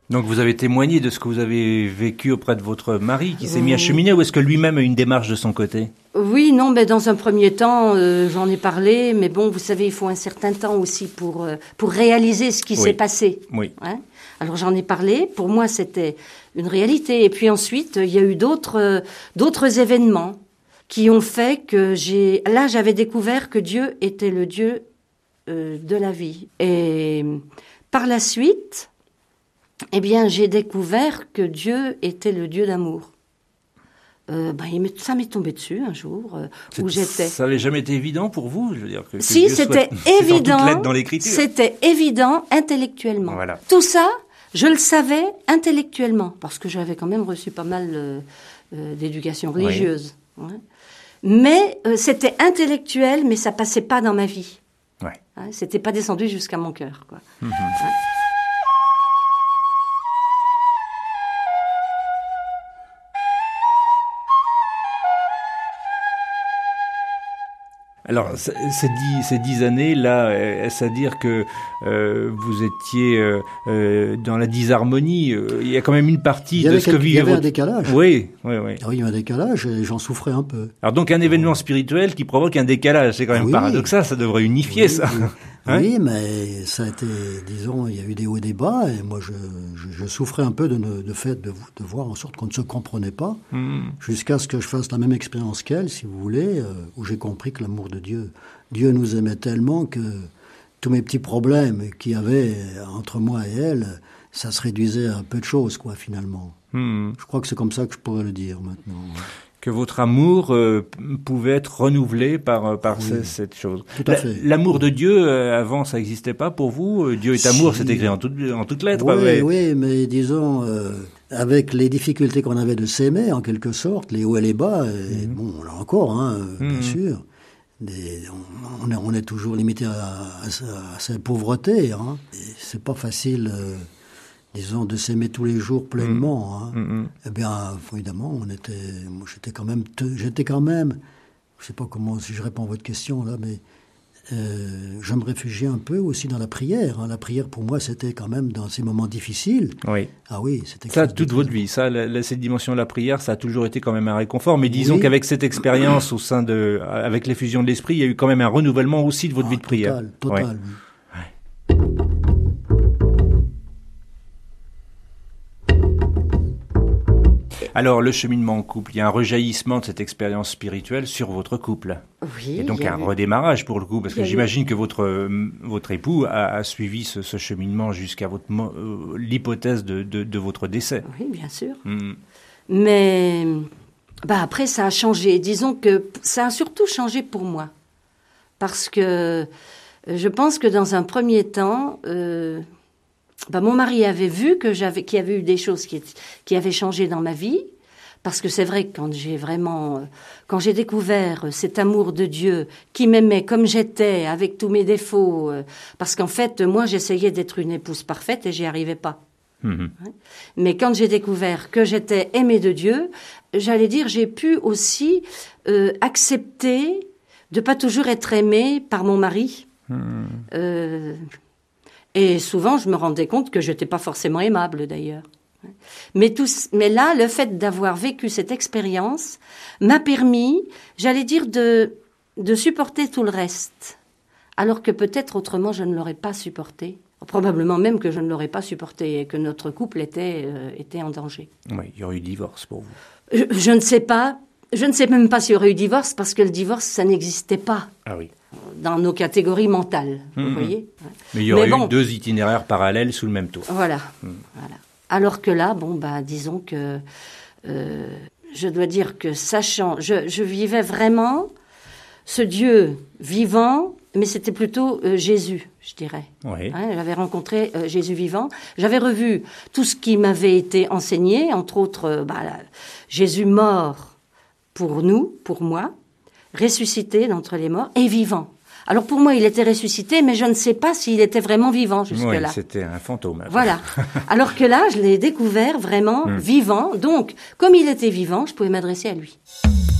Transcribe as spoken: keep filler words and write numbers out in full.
Donc vous avez témoigné de ce que vous avez vécu auprès de votre mari qui s'est mis à cheminer, ou est-ce que lui-même a une démarche de son côté? Oui, non, mais dans un premier temps, euh, j'en ai parlé, mais bon, vous savez, il faut un certain temps aussi pour, euh, pour réaliser ce qui oui. s'est passé. Oui. Hein? Alors j'en ai parlé, pour moi c'était une réalité. Et puis ensuite, il y a eu d'autres, euh, d'autres événements qui ont fait que j'ai... Là, j'avais découvert que Dieu était le Dieu euh, de la vie. Et par la suite, eh bien, j'ai découvert que Dieu était le Dieu d'amour. Euh, ben, ça m'est tombé dessus un jour euh, où j'étais. Ça n'avait jamais été évident pour vous, je veux dire que, que si, Dieu c'était soit, évident. dans l'écriture. C'était évident intellectuellement. Voilà. Tout ça, je le savais intellectuellement parce que j'avais quand même reçu pas mal euh, euh, d'éducation religieuse. Oui. Ouais. Mais euh, c'était intellectuel, mais ça passait pas dans ma vie. Ouais. Hein, c'était pas descendu jusqu'à mon cœur, quoi. Mm-hmm. Ouais. Alors, ces dix, ces dix années-là, est-ce à dire que euh, vous étiez euh, euh, dans la disharmonie? Il y a quand même une partie de ce que vivait... Il y avait un décalage. Oui, oui, oui. Ah oui, il y a un décalage et j'en souffrais un peu. Alors donc, un événement spirituel qui provoque un décalage, c'est quand même oui. paradoxal, ça devrait unifier oui, ça. Oui. Hein? Oui, mais ça a été, disons, il y a eu des hauts et des bas, et moi je, je, je souffrais un peu de, ne, de fait de, de voir en sorte qu'on ne se comprenait pas, mmh. jusqu'à ce que je fasse la même expérience qu'elle, si vous voulez, euh, où j'ai compris que l'amour de Dieu, Dieu nous aimait tellement que tous mes petits problèmes qu'il y avait entre moi et elle, ça se réduisait à peu de choses, quoi, finalement. Mmh. Je crois que c'est comme ça que je pourrais le dire maintenant. Que votre amour euh, pouvait être renouvelé par par oui, cette chose. Tout à fait. L'amour de Dieu, euh, avant, ça n'existait pas pour vous? Dieu est amour, si. C'est écrit en toutes en toutes lettres. Oui, mais... oui, mais disons, euh, avec les difficultés qu'on avait de s'aimer, en quelque sorte, les hauts et les bas, et, mm-hmm. bon, là encore, hein, mm-hmm. bien sûr, des, on, on, est, on est toujours limité à, à, à sa pauvreté. Hein, c'est pas facile... Euh, disons, de s'aimer tous les jours pleinement. Hein. Mmh. Eh bien, évidemment, on était, moi, j'étais quand même, j'étais quand même, je sais pas comment, si je réponds à votre question là, mais euh, je me réfugiais un peu aussi dans la prière. Hein. La prière, pour moi, c'était quand même dans ces moments difficiles. Oui. Ah oui, c'était ça toute votre vie. Ça, la, la, cette dimension de la prière, ça a toujours été quand même un réconfort. Mais disons oui. qu'avec cette expérience au sein de, avec l'effusion de l'esprit, il y a eu quand même un renouvellement aussi de votre ah, vie de prière. Total, total. Ouais. Oui. Alors, le cheminement en couple, il y a un rejaillissement de cette expérience spirituelle sur votre couple. Oui. Et donc un eu... redémarrage pour le coup, parce que j'imagine eu... que votre votre époux a, a suivi ce, ce cheminement jusqu'à votre euh, l'hypothèse de, de, de votre décès. Oui, bien sûr. Mmh. Mais bah après, ça a changé. Disons que ça a surtout changé pour moi, parce que je pense que dans un premier temps. Euh, Ben, mon mari avait vu que j'avais, qu'il y avait eu des choses qui, qui avaient changé dans ma vie, parce que c'est vrai que quand j'ai vraiment, quand j'ai découvert cet amour de Dieu qui m'aimait comme j'étais, avec tous mes défauts, parce qu'en fait, moi, j'essayais d'être une épouse parfaite et j'y arrivais pas. Mmh. Mais quand j'ai découvert que j'étais aimée de Dieu, j'allais dire, j'ai pu aussi euh, accepter de pas toujours être aimée par mon mari. Mmh. Euh, Et souvent, je me rendais compte que je n'étais pas forcément aimable, d'ailleurs. Mais, tout, mais là, le fait d'avoir vécu cette expérience m'a permis, j'allais dire, de, de supporter tout le reste. Alors que peut-être autrement, je ne l'aurais pas supporté. Probablement même que je ne l'aurais pas supporté et que notre couple était, euh, était en danger. Oui, il y aurait eu divorce pour vous. Je, je ne sais pas. Je ne sais même pas s'il y aurait eu divorce, parce que le divorce, ça n'existait pas. Ah oui. Dans nos catégories mentales, mmh, vous voyez. Mais il y aurait Mais bon, eu deux itinéraires parallèles sous le même toit. Voilà, mmh. voilà. Alors que là, bon, bah, disons que euh, je dois dire que sachant, je, je vivais vraiment ce Dieu vivant, mais c'était plutôt euh, Jésus, je dirais. Oui. Hein, j'avais rencontré euh, Jésus vivant. J'avais revu tout ce qui m'avait été enseigné, entre autres, euh, bah, là, Jésus mort pour nous, pour moi, ressuscité d'entre les morts et vivant. Alors pour moi, il était ressuscité, mais je ne sais pas s'il était vraiment vivant jusque-là. Oui, c'était un fantôme. Voilà. Alors que là, je l'ai découvert vraiment mmh. vivant. Donc, comme il était vivant, je pouvais m'adresser à lui.